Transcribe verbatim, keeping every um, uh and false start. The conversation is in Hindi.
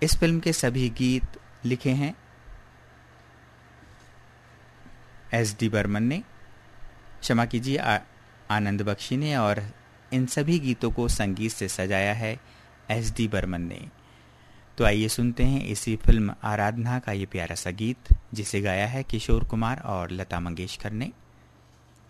इस फिल्म के सभी गीत लिखे हैं एस डी बर्मन ने, क्षमा कीजिए आनंद बख्शी ने, और इन सभी गीतों को संगीत से सजाया है एस डी बर्मन ने। तो आइए सुनते हैं इसी फिल्म आराधना का ये प्यारा सा गीत, जिसे गाया है किशोर कुमार और लता मंगेशकर ने।